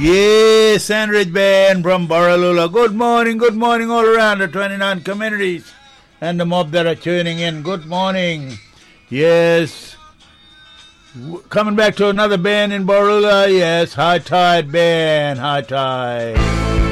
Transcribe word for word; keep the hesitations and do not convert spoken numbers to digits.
Yes, Sandridge Band from Borroloola. Good morning, good morning all around the twenty-nine communities and the mob that are tuning in. Good morning. Yes. W- coming back to another band in Borroloola. Yes, High Tide Band. High Tide.